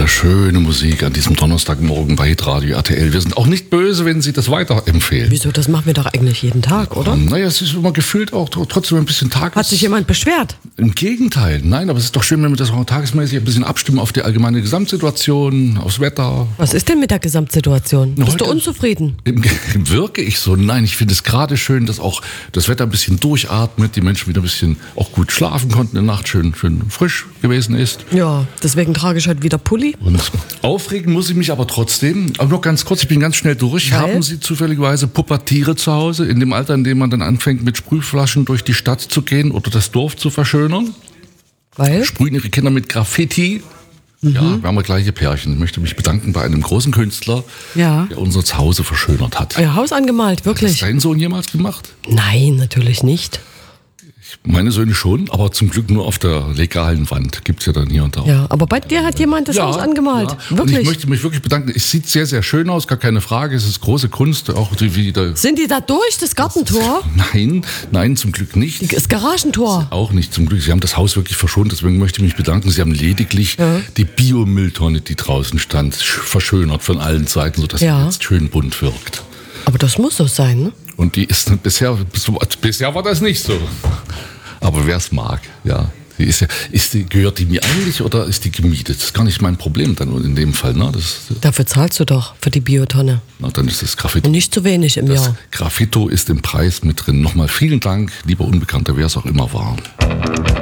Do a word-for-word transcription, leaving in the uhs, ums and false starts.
wieder schöne Musik an diesem Donnerstagmorgen bei Hitradio R T L. Wir sind auch nicht böse, wenn Sie das weiterempfehlen. Wieso? Das machen wir doch eigentlich jeden Tag, oder? Naja, es ist immer gefühlt auch trotzdem ein bisschen tages... Hat sich jemand beschwert? Im Gegenteil. Nein, aber es ist doch schön, wenn wir das auch tagesmäßig ein bisschen abstimmen auf die allgemeine Gesamtsituation, aufs Wetter. Was ist denn mit der Gesamtsituation? Bist du unzufrieden? Wirke ich so? Nein, ich finde es gerade schön, dass auch das Wetter ein bisschen durchatmet, die Menschen wieder ein bisschen auch gut schlafen konnten in der Nacht, schön, schön frisch gewesen ist. Ja, deswegen trage ich heute wieder Pulli. Und aufregen muss ich mich aber trotzdem. Aber noch ganz kurz, ich bin ganz schnell durch. Weil? Haben Sie zufälligerweise Pubertiere zu Hause, in dem Alter, in dem man dann anfängt, mit Sprühflaschen durch die Stadt zu gehen oder das Dorf zu verschönern? Weil? Sprühen Ihre Kinder mit Graffiti? Mhm. Ja, wir haben wir gleiche Pärchen. Ich möchte mich bedanken bei einem großen Künstler, ja. der unser Zuhause verschönert hat. Euer Haus angemalt, wirklich? Hat das dein Sohn jemals gemacht? Nein, natürlich nicht. Meine Söhne schon, aber zum Glück nur auf der legalen Wand. Gibt es ja dann hier und da. Ja, aber bei dir hat jemand das ja, Haus angemalt. Ja. Wirklich? Und ich möchte mich wirklich bedanken. Es sieht sehr, sehr schön aus, gar keine Frage. Es ist große Kunst. Auch die, wie der Sind die da durch, das Gartentor? Nein, nein, zum Glück nicht. Das Garagentor? Auch nicht, zum Glück. Sie haben das Haus wirklich verschont, deswegen möchte ich mich bedanken. Sie haben lediglich ja. die Biomülltonne, die draußen stand, verschönert von allen Seiten, sodass ja. sie jetzt schön bunt wirkt. Aber das muss so sein, ne? Und die ist bisher, bisher war das nicht so. Aber wer es mag, ja. Die ist ja ist die, gehört die mir eigentlich oder ist die gemietet? Das ist gar nicht mein Problem dann in dem Fall. Ne? Das, Dafür zahlst du doch für die Biotonne. Na, dann ist das Graffito. Und nicht zu wenig im das Jahr. Graffito ist im Preis mit drin. Nochmal vielen Dank, lieber Unbekannter, wer es auch immer war.